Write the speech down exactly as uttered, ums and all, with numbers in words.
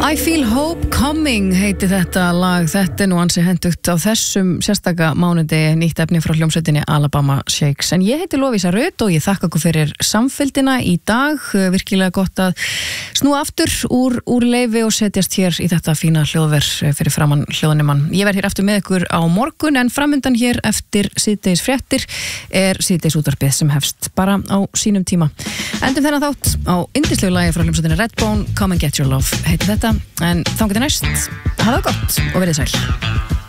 I Feel Hope Coming heiti þetta lag. Þetta er nú ansi hentugt á þessum sérstaka mánudegi, nýtt efni frá hljómsveitinni Alabama Shakes. En ég heiti Lovísa Rut og ég þakka ykkur fyrir samfylgdina í dag. Virkilega gott að snúa aftur úr, úr leifi og setjast hér í þetta fína hljóðver fyrir framann hljóðnumann. Ég verð hér aftur með ykkur á morgun, en framundan hér eftir síðdegis fréttir er síðdegis útvarpið sem hefst bara á sínum tíma. Endum þennan þátt á yndislegu lagi frá hljómsveitinni Redbone, Come and Get Your Love heiti þetta. En þangað til næst, hafa það gott og verið sæl.